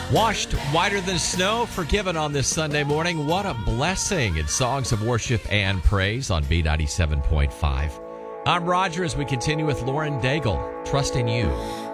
Washed whiter than snow, forgiven on this Sunday morning. What a blessing. It's songs of worship and praise on B97.5. I'm Roger as we continue with Lauren Daigle, Trusting You.